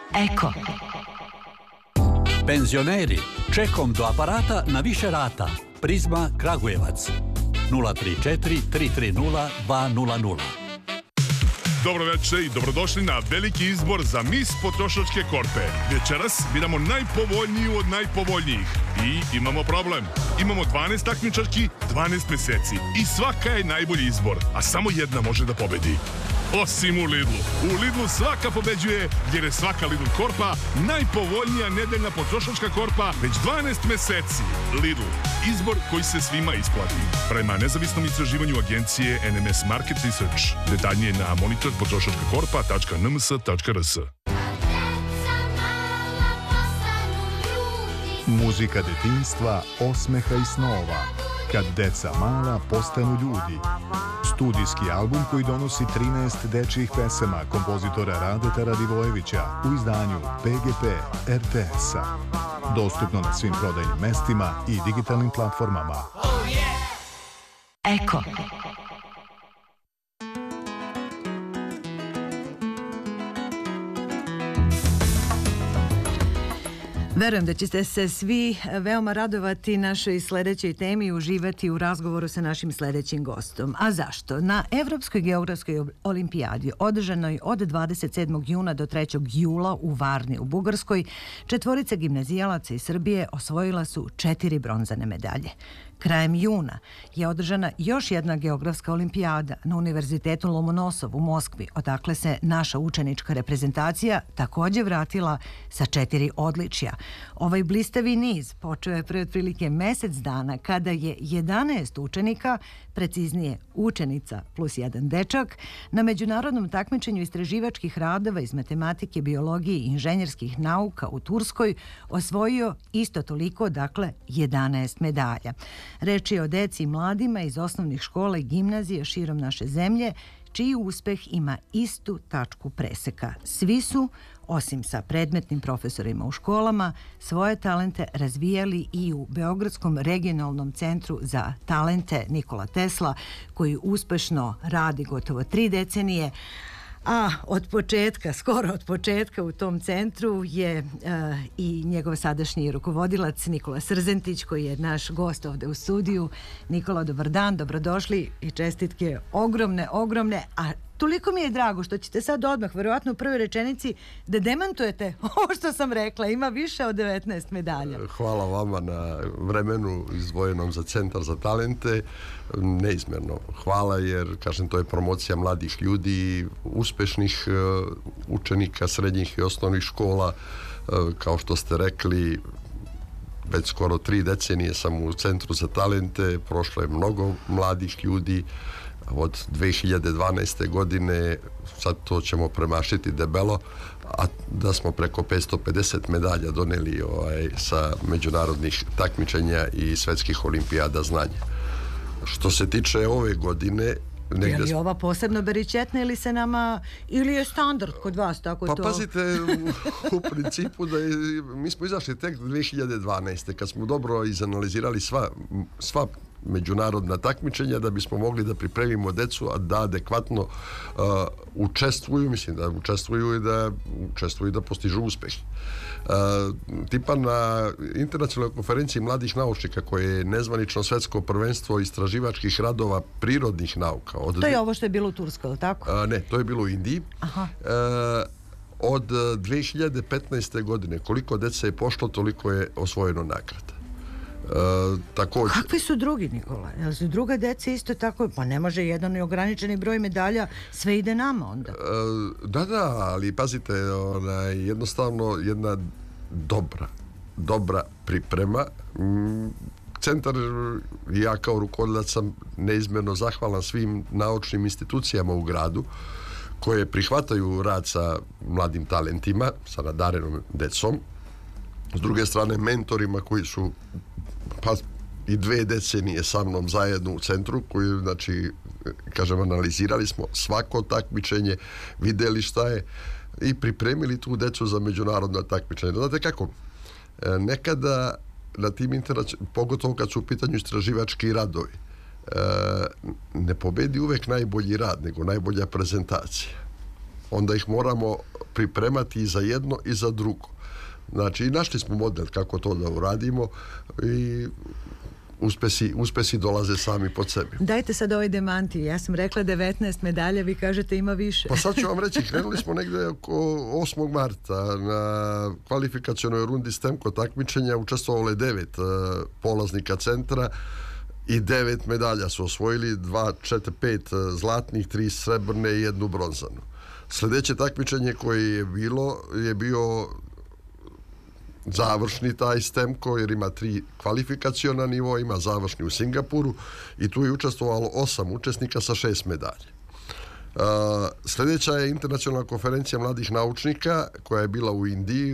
Eko. Penzioneri, čekom do aparata na više rata. Prizma Kragujevac 034 330 200. Dobro večer i dobrodošli na veliki izbor za Mis potrošačke korpe. Večeras biramo najpovoljniju od najpovoljnijih. I imamo problem. Imamo 12 takmičarki, 12 meseci. I svaka je najbolji izbor, a samo jedna može da pobedi. Osim u Lidlu. U Lidlu svaka pobeđuje jer je svaka Lidl korpa najpovoljnija nedeljna potrošačka korpa već 12 meseci. Lidl. Izbor koji se svima isplati. Prema nezavisnom istraživanju agencije NMS Market Research. Detaljnije na monitorpotrošačkakorpa.nms.rs. Muzika detinjstva, osmeha i snova. Kad deca mala postanu ljudi. Studijski album koji donosi 13 dečjih pesama kompozitora Radeta Radivojevića u izdanju PGP RTS-a. Dostupno na svim prodajnim mestima i digitalnim platformama. Eko. Verujem da ćete se svi veoma radovati našoj sledećoj temi i uživati u razgovoru sa našim sledećim gostom. A zašto? Na Evropskoj geografskoj olimpijadi, održanoj od 27. juna do 3. jula u Varni u Bugarskoj, četvorica gimnazijalaca iz Srbije osvojila su 4 bronzane medalje. Krajem juna je održana još jedna geografska olimpijada na Univerzitetu Lomonosov u Moskvi, odakle se naša učenička reprezentacija takođe vratila sa 4 odličja. Ovaj blistavi niz počeo je pre otprilike mesec dana kada je 11 učenika, preciznije učenica plus jedan dečak, na međunarodnom takmičenju istraživačkih radova iz matematike, biologije i inženjerskih nauka u Turskoj osvojio isto toliko, dakle 11 medalja. Reč je o deci i mladima iz osnovnih škola i gimnazija širom naše zemlje, čiji uspeh ima istu tačku preseka. Svi su, osim sa predmetnim profesorima u školama, svoje talente razvijali i u Beogradskom regionalnom centru za talente Nikola Tesla, koji uspešno radi gotovo 3 decenije, a od početka, skoro od početka u tom centru je i njegov sadašnji rukovodilac Nikola Srzentić, koji je naš gost ovde u studiju. Nikola, dobar dan, dobrodošli i čestitke ogromne, a toliko mi je drago što ćete sad odmah, verovatno u prvoj rečenici, da demantujete ovo što sam rekla. Ima više od 19 medalja. Hvala vama na vremenu izdvojenom za Centar za talente. Neizmjerno hvala jer, kažem, to je promocija mladih ljudi, uspešnih učenika srednjih i osnovnih škola. Kao što ste rekli, već skoro 3 decenije sam u Centru za talente, prošlo je mnogo mladih ljudi. Od 2012. godine, sad to ćemo premašiti debelo, a da smo preko 550 medalja doneli sa međunarodnih takmičenja i svetskih olimpijada znanja. Što se tiče ove godine... Je li ova posebno beričetna ili se nama, ili je standard kod vas, tako to? Pa pazite, u principu da mi smo izašli tek 2012. kad smo dobro izanalizirali sva međunarodna takmičenja da bismo mogli da pripremimo decu, a da adekvatno učestvuju, mislim da učestvuju i da postižu uspeh. Tipa na internacionalnoj konferenciji mladih naučnika, koje je nezvanično svetsko prvenstvo istraživačkih radova prirodnih nauka. To je ovo što je bilo u Turskoj, tako? Ne, to je bilo u Indiji. Aha. Od 2015. godine koliko dece je pošlo, toliko je osvojeno nagrada. Također. Kakvi su drugi, Nikola? Jel su druga deca isto tako? Pa ne može jedan neograničeni broj medalja, sve ide nama onda. Da, ali pazite, jednostavno jedna dobra priprema. Centar, ja kao rukovodilac sam neizmjerno zahvalan svim naučnim institucijama u gradu koje prihvataju rad sa mladim talentima, sa nadarenom decom. S druge strane, mentorima koji su i 2 decenije sa mnom zajedno u centru, koji, znači, kažem, analizirali smo svako takmičenje, videli šta je i pripremili tu decu za međunarodno takmičenje. Znate kako? Nekada na tim pogotovo kad su u pitanju istraživački radovi, ne pobedi uvek najbolji rad, nego najbolja prezentacija. onda ih moramo pripremati i za jedno i za drugo. Znači, našli smo model kako to da uradimo i uspesi dolaze sami pod sebi. Dajte sad ovaj demanti. Ja sam rekla 19 medalja, vi kažete ima više. Pa sad ću vam reći, krenuli smo negde oko 8. marta na kvalifikacionoj rundi STEMCO takmičenja, učestvovalo je 9 polaznika centra i 9 medalja su osvojili, 2, 4, 5 zlatnih, 3 srebrne i 1 bronzanu. Sljedeće takmičenje koje je bio završni taj STEMCO, jer ima 3 kvalifikaciona nivo, ima završni u Singapuru i tu je učestvovalo 8 učesnika sa 6 medalja. Sljedeća je internacionalna konferencija mladih naučnika koja je bila u Indiji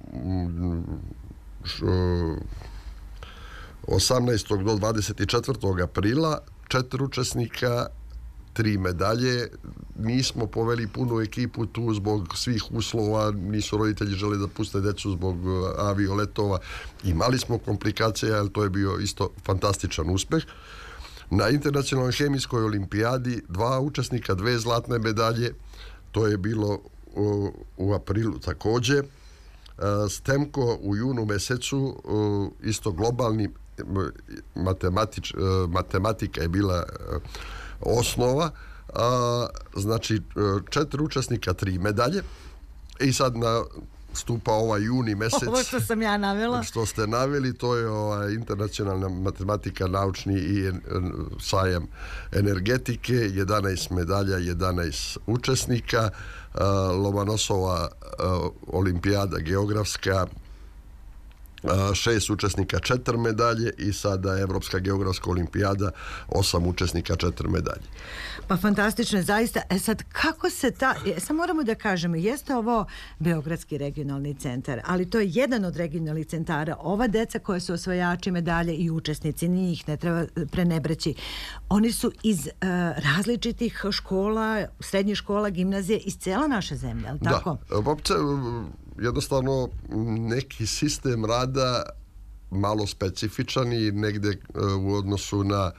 18. do 24. aprila, 4 učesnika, 3 medalje. Nismo poveli punu ekipu tu zbog svih uslova, nisu roditelji žele da puste decu zbog avioletova. Imali smo komplikacije, ali to je bio isto fantastičan uspeh. Na internacionalnoj hemijskoj olimpijadi 2 učesnika, 2 zlatne medalje, to je bilo u aprilu također. STEMCO u junu mesecu, isto globalni, matematika je bila osnova, znači 4 učesnika, 3 medalje i sad stupa ovaj juni mesec. Ovo što sam ja navela. Što ste naveli, to je internacionalna matematika, naučni i sajam energetike, 11 medalja, 11 učesnika, Lomonosova olimpijada geografska, 6 učesnika, 4 medalje i sada Evropska geografska olimpijada, 8 učesnika, 4 medalje. Pa fantastično, zaista. Sad, kako se sad moramo da kažemo, jeste ovo Beogradski regionalni centar, ali to je jedan od regionalnih centara. Ova deca koja su osvajači medalje i učesnici, njih ne treba prenebreći. Oni su iz različitih škola, srednjih škola, gimnazije, iz cijela naše zemlje, ali tako? Da, jednostavno neki sistem rada malo specifičan i negde u odnosu na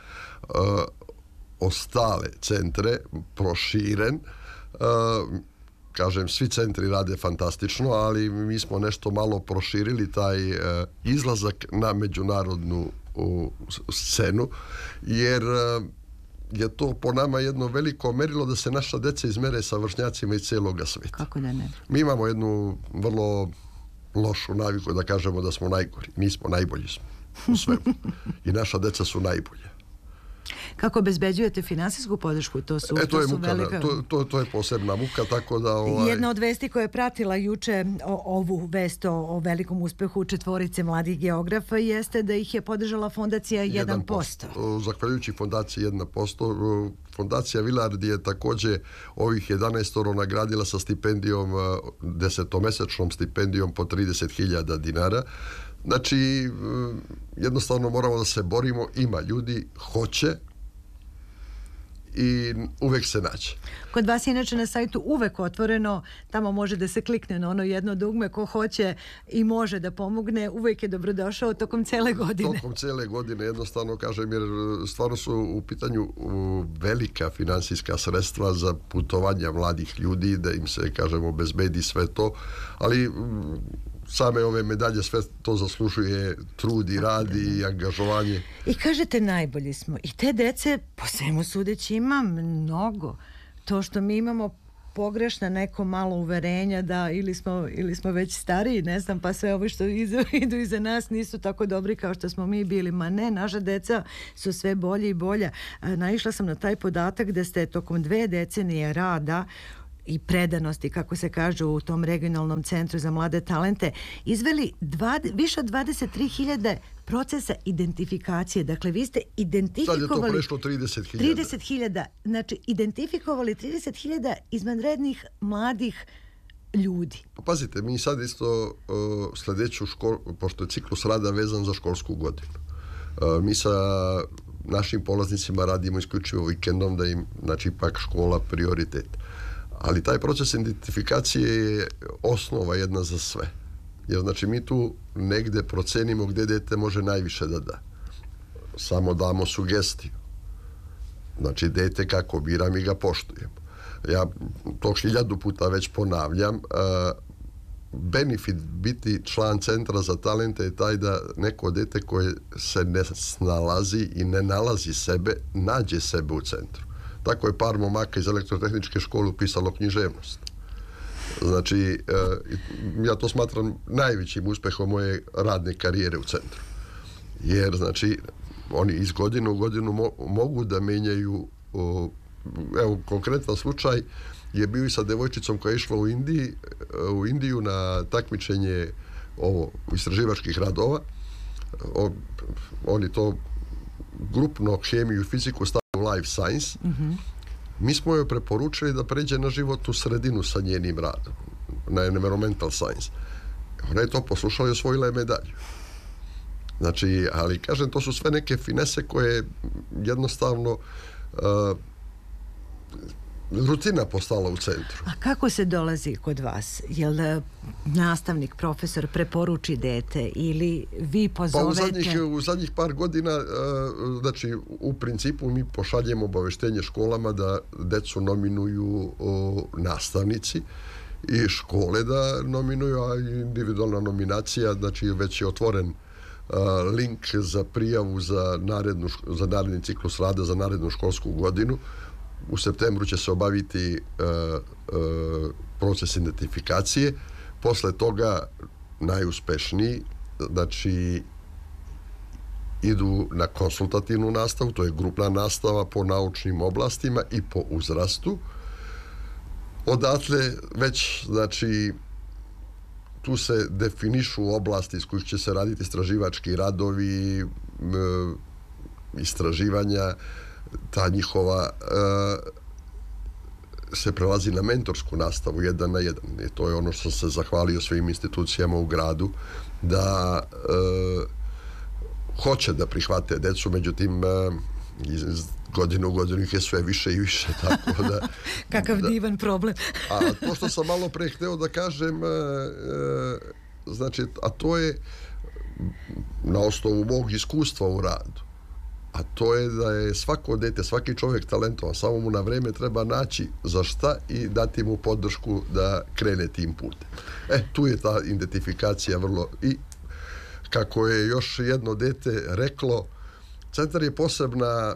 ostale centre proširen. Kažem, svi centri rade fantastično, ali mi smo nešto malo proširili taj izlazak na međunarodnu scenu, jer je to po nama jedno veliko merilo da se naša deca izmere sa vršnjacima iz cijeloga svijeta. Kako da ne? Mi imamo jednu vrlo lošu naviku da kažemo da smo najgori. Nismo, najbolji smo u svemu. I naša deca su najbolje. Kako obezbeđujete finansijsku podršku? To su velika... To je posebna muka, tako da... Jedna od vesti koja je pratila juče ovu vest o velikom uspehu 4 mladih geografa jeste da ih je podržala fondacija 1%. Zahvaljujući fondaciji 1%, fondacija Vilardi je također ovih 11 nagradila sa stipendijom, 10-mesečnom stipendijom po 30.000 dinara. Znači, jednostavno moramo da se borimo, ima ljudi, hoće i uvek se nađe. Kod vas je inače na sajtu uvek otvoreno, tamo može da se klikne na ono jedno dugme, ko hoće i može da pomogne, uvek je dobrodošao tokom cele godine. Tokom cele godine, jednostavno kažem, jer stvarno su u pitanju velika finansijska sredstva za putovanja mladih ljudi, da im se, kažemo, obezbedi sve to, ali same ove medalje sve to zaslužuje trud i rad i angažovanje. I kažete najbolji smo. I te dece, po svemu sudeći, ima mnogo. To što mi imamo pogrešna neko malo uverenja da ili smo već stariji, ne znam, pa sve ovo što idu iza nas nisu tako dobri kao što smo mi bili. Ma ne, naša deca su sve bolje i bolje. Naišla sam na taj podatak da ste tokom 2 decenije rada i predanosti, kako se kaže u tom regionalnom centru za mlade talente, izveli više od 23.000 procesa identifikacije. Dakle, vi ste identifikovali... Sad je to prešlo 30.000. 30.000. Znači, identifikovali 30.000 izvanrednih mladih ljudi. Pa pazite, mi sad isto sljedeću školu, pošto je ciklus rada vezan za školsku godinu. Mi sa našim polaznicima radimo isključivo vikendom da im, znači, ipak škola prioritet. Ali taj proces identifikacije je osnova jedna za sve. Jer znači mi tu negde procenimo gdje dete može najviše da da. Samo damo sugestiju. Znači dete kako bira, mi ga poštujemo. Ja to 1000 puta već ponavljam. Benefit biti član Centra za talente je taj da neko dete koje se ne snalazi i ne nalazi sebe, nađe sebe u centru. Tako je par momaka iz elektrotehničke škole upisalo književnost. Znači, ja to smatram najvećim uspehom moje radne karijere u centru. Jer, znači, oni iz godine u godinu mogu da menjaju, evo, konkretan slučaj je bio i sa devojčicom koja je išla u Indiju na takmičenje istraživačkih radova. Oni to grupno hemiju i fiziku stavili u life science. Mi smo joj preporučili da pređe na životnu sredinu sa njenim radom, na environmental science. Ona je to poslušala i osvojila je medalju. Znači, ali kažem, to su sve neke finese koje jednostavno rutina postala u centru. A kako se dolazi kod vas? Jel nastavnik, profesor preporuči dete ili vi pozovete? Pa u zadnjih par godina, znači, u principu mi pošaljemo obaveštenje školama da decu nominuju nastavnici i škole da nominuju, a individualna nominacija, znači već je otvoren link za prijavu za naredni ciklus rada za narednu školsku godinu. U septembru će se obaviti proces identifikacije. Posle toga najuspešniji, znači, idu na konsultativnu nastavu, to je grupna nastava po naučnim oblastima i po uzrastu. Odatle već, znači, tu se definišu oblasti iz kojih će se raditi istraživački radovi, istraživanja, ta njihova se prelazi na mentorsku nastavu 1 na 1. I to je ono što sam se zahvalio svim institucijama u gradu da hoće da prihvate decu, međutim iz godine u godinu ih je sve više i više, tako da... Kakav divan problem. A to što sam malo pre hteo da kažem, znači, a to je na osnovu mog iskustva u radu, a to je da je svako dete, svaki čovjek talentovan, samo mu na vreme treba naći za šta i dati mu podršku da krene tim putem. Tu je ta identifikacija vrlo... I kako je još jedno dete reklo, centar je posebna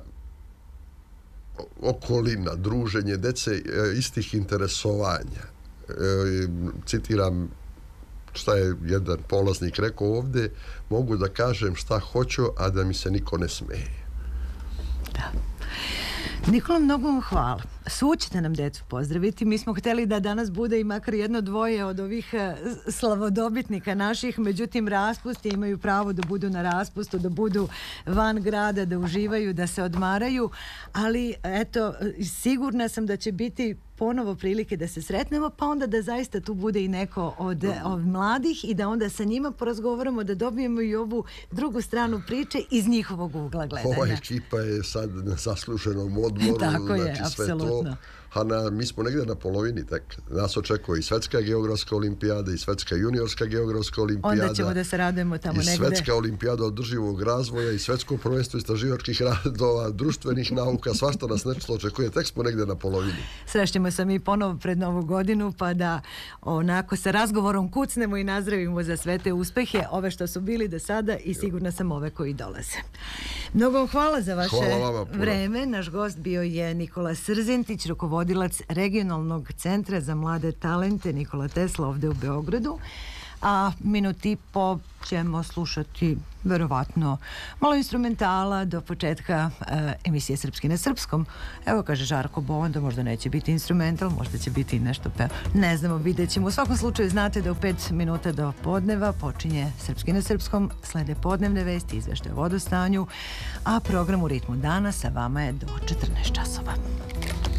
okolina, druženje dece istih interesovanja. Citiram šta je jedan polaznik rekao ovdje, mogu da kažem šta hoću, a da mi se niko ne smeje. Da. Nikola, mnogo vam hvala. Svu ćete nam decu pozdraviti. Mi smo hteli da danas bude i makar 1-2 od ovih slavodobitnika naših, međutim raspusti imaju pravo da budu na raspustu, da budu van grada, da uživaju, da se odmaraju, ali eto, sigurna sam da će biti ponovo prilike da se sretnemo, pa onda da zaista tu bude i neko od mladih i da onda sa njima porazgovaramo, da dobijemo i ovu drugu stranu priče iz njihovog ugla gledanja. Ova ekipa je sad na zasluženom odmoru. Tako je, znači, apsolutno. Mi smo negdje na polovini tek. Nas očekuje i Svetska geografska olimpijada i Svetska juniorska geografska olimpijada. Onda ćemo da se radujemo tamo negde. I Svetska olimpijada održivog razvoja i Svetsko prvenstvo istraživačkih radova, društvenih nauka, svašta nas nešto očekuje. Tek smo negdje na polovini. Srećemo se mi ponovo pred Novu godinu pa da onako sa razgovorom kucnemo i nazdravimo za sve te uspehe, ove što su bili do sada i sigurna sam ove koji dolaze. Mnogo vam hvala za vaše vreme. Naš gost bio je Nikola Srzintić, rukovodilac Regionalnog centra za mlade talente Nikola Tesla ovdje u Beogradu. A minut i po ćemo slušati verovatno malo instrumentala do početka emisije Srpski na srpskom. Evo, kaže Žarko Bo, onda možda neće biti instrumental, možda će biti nešto ne znamo, vidjet ćemo. U svakom slučaju znate da u 5 minuta do podneva počinje Srpski na srpskom, slede podnevne vesti, izveštaje o vodostanju, a program U ritmu dana sa vama je do 14 časova.